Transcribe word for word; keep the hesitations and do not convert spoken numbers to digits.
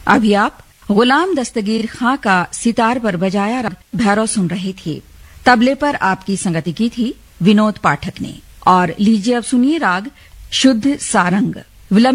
अभी आप गुलाम दस्तगीर खां का सितार पर बजाया राग भैरव सुन रहे थे। तबले पर आपकी संगति की थी विनोद पाठक ने। और लीजिए अब सुनिए राग शुद्ध सारंग।